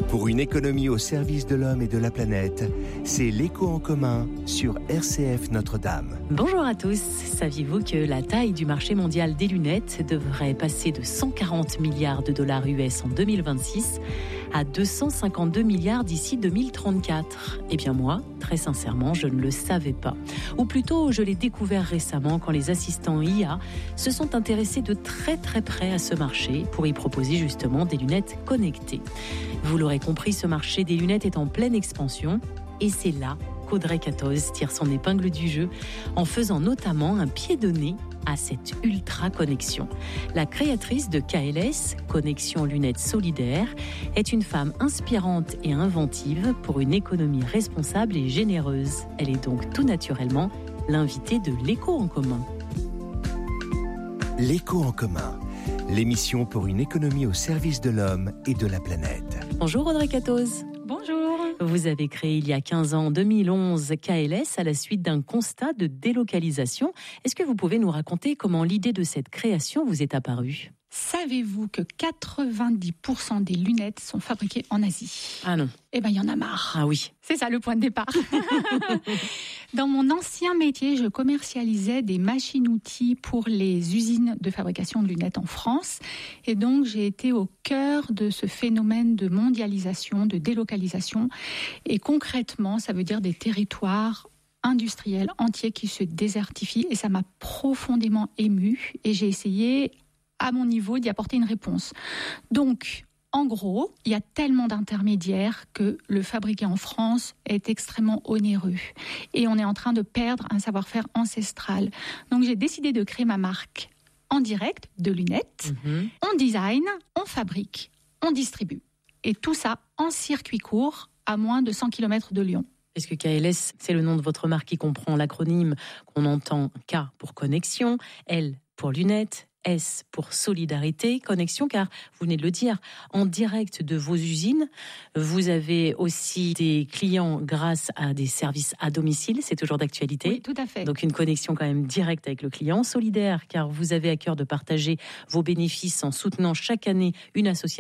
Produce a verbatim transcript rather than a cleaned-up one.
Pour une économie au service de l'homme et de la planète, c'est l'écho en commun sur R C F Notre-Dame. Bonjour à tous. Saviez-vous que la taille du marché mondial des lunettes devrait passer de cent quarante milliards de dollars U S en deux mille vingt-six à deux cent cinquante-deux milliards d'ici deux mille trente-quatre? Eh bien moi, très sincèrement, je ne le savais pas. Ou plutôt, je l'ai découvert récemment quand les assistants I A se sont intéressés de très très près à ce marché pour y proposer justement des lunettes connectées. Vous l'aurez compris, ce marché des lunettes est en pleine expansion et c'est là qu'Audrey Catoz tire son épingle du jeu en faisant notamment un pied de nez à cette ultra-connexion. La créatrice de K L S, Connexion Lunettes Solidaires, est une femme inspirante et inventive pour une économie responsable et généreuse. Elle est donc tout naturellement l'invitée de l'Écho en commun. L'Écho en commun, l'émission pour une économie au service de l'homme et de la planète. Bonjour Audrey Catoz. Bonjour. Vous avez créé il y a quinze ans, en deux mille onze, K L S à la suite d'un constat de délocalisation. Est-ce que vous pouvez nous raconter comment l'idée de cette création vous est apparue ? Savez-vous que quatre-vingt-dix pour cent des lunettes sont fabriquées en Asie ? Ah non. Eh bien, il y en a marre. Ah oui. C'est ça le point de départ. Dans mon ancien métier, je commercialisais des machines-outils pour les usines de fabrication de lunettes en France. Et donc, j'ai été au cœur de ce phénomène de mondialisation, de délocalisation. Et concrètement, ça veut dire des territoires industriels entiers qui se désertifient. Et ça m'a profondément émue. Et j'ai essayé, à mon niveau, d'y apporter une réponse. Donc, en gros, il y a tellement d'intermédiaires que le fabriquer en France est extrêmement onéreux. Et on est en train de perdre un savoir-faire ancestral. Donc j'ai décidé de créer ma marque en direct de lunettes. Mmh. On design, on fabrique, on distribue. Et tout ça en circuit court, à moins de cent kilomètres de Lyon. Est-ce que K L S, c'est le nom de votre marque qui comprend l'acronyme qu'on entend K pour connexion, L pour lunettes, S pour solidarité, connexion, car vous venez de le dire, en direct de vos usines, vous avez aussi des clients grâce à des services à domicile, c'est toujours d'actualité. Oui, tout à fait. Donc une connexion quand même directe avec le client, solidaire, car vous avez à cœur de partager vos bénéfices en soutenant chaque année une association